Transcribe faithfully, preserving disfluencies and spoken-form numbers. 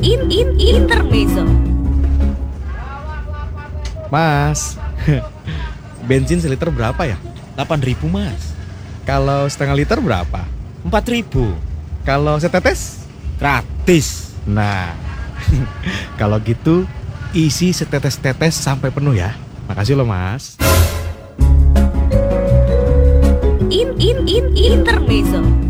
In in intermezzo. Mas, bensin seliter berapa ya? delapan ribu mas. Kalau setengah liter berapa? empat ribu. Kalau setetes? Gratis. Nah, kalau gitu isi setetes-tetes sampai penuh ya. Makasih loh mas. In in in intermezzo.